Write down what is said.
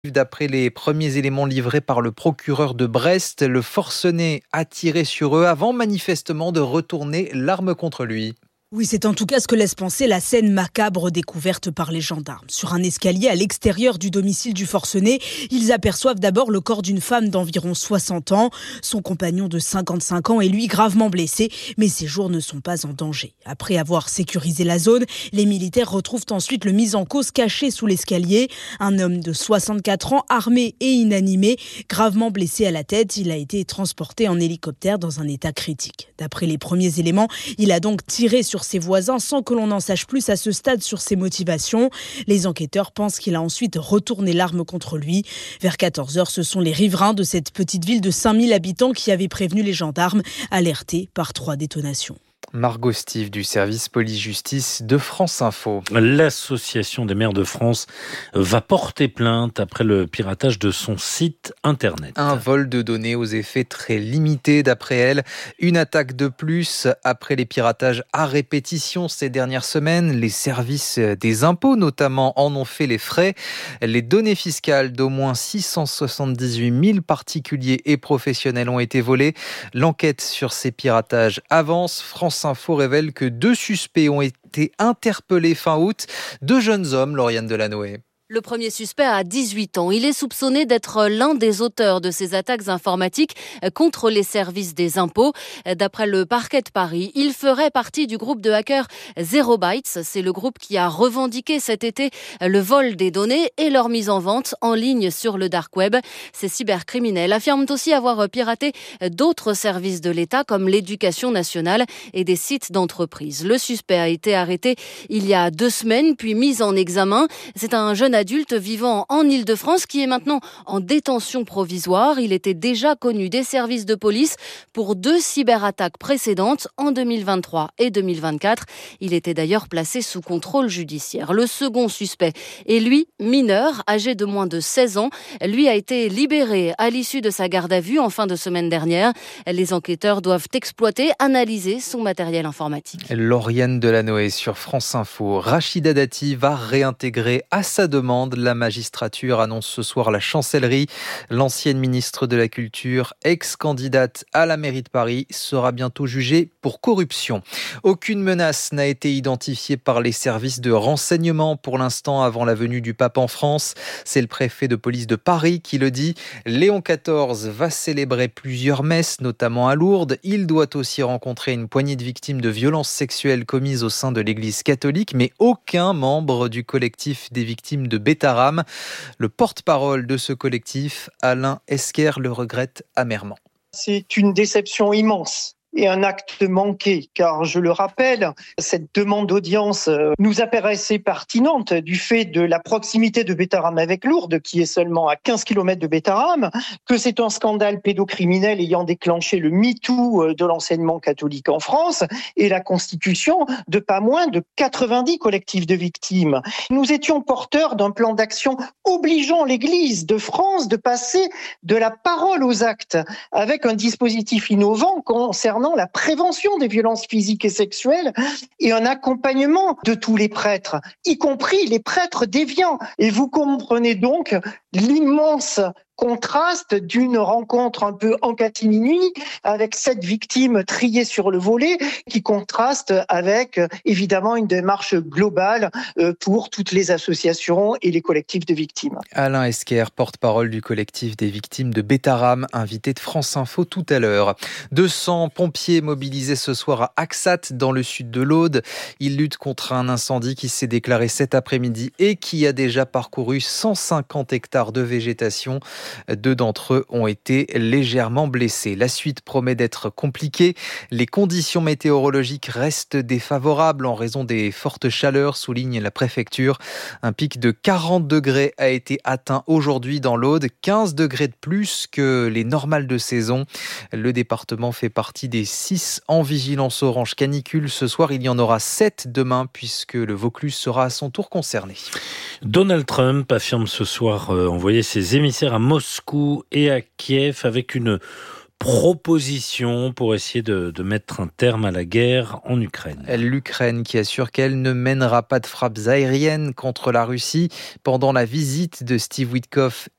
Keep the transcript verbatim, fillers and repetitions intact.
D'après les premiers éléments livrés par le procureur de Brest, le forcené a tiré sur eux avant manifestement de retourner l'arme contre lui. Oui, c'est en tout cas ce que laisse penser la scène macabre découverte par les gendarmes. Sur un escalier à l'extérieur du domicile du forcené, ils aperçoivent d'abord le corps d'une femme d'environ soixante ans. Son compagnon de cinquante-cinq ans est lui gravement blessé, mais ses jours ne sont pas en danger. Après avoir sécurisé la zone, les militaires retrouvent ensuite le mis en cause caché sous l'escalier. Un homme de soixante-quatre ans, armé et inanimé, gravement blessé à la tête. Il a été transporté en hélicoptère dans un état critique. D'après les premiers éléments, il a donc tiré sur ses voisins sans que l'on en sache plus à ce stade sur ses motivations. Les enquêteurs pensent qu'il a ensuite retourné l'arme contre lui. Vers quatorze heures, ce sont les riverains de cette petite ville de cinq mille habitants qui avaient prévenu les gendarmes, alertés par trois détonations. Margot Steve du service police-justice de France Info. L'Association des maires de France va porter plainte après le piratage de son site internet. Un vol de données aux effets très limités d'après elle. Une attaque de plus après les piratages à répétition ces dernières semaines. Les services des impôts notamment en ont fait les frais. Les données fiscales d'au moins six cent soixante-dix-huit mille particuliers et professionnels ont été volées. L'enquête sur ces piratages avance. France Info révèle que deux suspects ont été interpellés fin août, deux jeunes hommes, Lauriane Delanoë. Le premier suspect a dix-huit ans. Il est soupçonné d'être l'un des auteurs de ces attaques informatiques contre les services des impôts. D'après le parquet de Paris, il ferait partie du groupe de hackers Zero Bytes. C'est le groupe qui a revendiqué cet été le vol des données et leur mise en vente en ligne sur le dark web. Ces cybercriminels affirment aussi avoir piraté d'autres services de l'État comme l'éducation nationale et des sites d'entreprise. Le suspect a été arrêté il y a deux semaines puis mis en examen. C'est un jeune adulte vivant en Île-de-France qui est maintenant en détention provisoire. Il était déjà connu des services de police pour deux cyberattaques précédentes en deux mille vingt-trois et deux mille vingt-quatre. Il était d'ailleurs placé sous contrôle judiciaire. Le second suspect est lui mineur, âgé de moins de seize ans. Lui a été libéré à l'issue de sa garde à vue en fin de semaine dernière. Les enquêteurs doivent exploiter, analyser son matériel informatique. Lauriane Delanoë sur France Info. Rachida Dati va réintégrer à sa demande. La magistrature annonce ce soir la chancellerie. L'ancienne ministre de la Culture, ex-candidate à la mairie de Paris, sera bientôt jugée pour corruption. Aucune menace n'a été identifiée par les services de renseignement pour l'instant avant la venue du pape en France. C'est le préfet de police de Paris qui le dit. Léon quatorze va célébrer plusieurs messes, notamment à Lourdes. Il doit aussi rencontrer une poignée de victimes de violences sexuelles commises au sein de l'église catholique, mais aucun membre du collectif des victimes de Bétarame. Le porte-parole de ce collectif, Alain Esquer, le regrette amèrement. C'est une déception immense et un acte manqué, car je le rappelle, cette demande d'audience nous apparaissait pertinente du fait de la proximité de Bétarame avec Lourdes, qui est seulement à quinze kilomètres de Bétarame, que c'est un scandale pédocriminel ayant déclenché le MeToo de l'enseignement catholique en France et la constitution de pas moins de quatre-vingt-dix collectifs de victimes. Nous étions porteurs d'un plan d'action obligeant l'Église de France de passer de la parole aux actes avec un dispositif innovant concernant la prévention des violences physiques et sexuelles et un accompagnement de tous les prêtres, y compris les prêtres déviants. Et vous comprenez donc l'immense contraste d'une rencontre un peu en catimini avec sept victimes triées sur le volet qui contraste avec évidemment une démarche globale pour toutes les associations et les collectifs de victimes. Alain Esquer, porte-parole du collectif des victimes de Bétarame, invité de France Info tout à l'heure. deux cents pompiers mobilisés ce soir à Axat dans le sud de l'Aude. Ils luttent contre un incendie qui s'est déclaré cet après-midi et qui a déjà parcouru cent cinquante hectares de végétation. Deux d'entre eux ont été légèrement blessés. La suite promet d'être compliquée. Les conditions météorologiques restent défavorables en raison des fortes chaleurs, souligne la préfecture. Un pic de quarante degrés a été atteint aujourd'hui dans l'Aude, quinze degrés de plus que les normales de saison. Le département fait partie des six en vigilance orange canicule. Ce soir, il y en aura sept demain puisque le Vaucluse sera à son tour concerné. Donald Trump affirme ce soir euh, envoyer ses émissaires à Moscou et à Kiev avec une propositions pour essayer de, de mettre un terme à la guerre en Ukraine. L'Ukraine qui assure qu'elle ne mènera pas de frappes aériennes contre la Russie. Pendant la visite de Steve Witkoff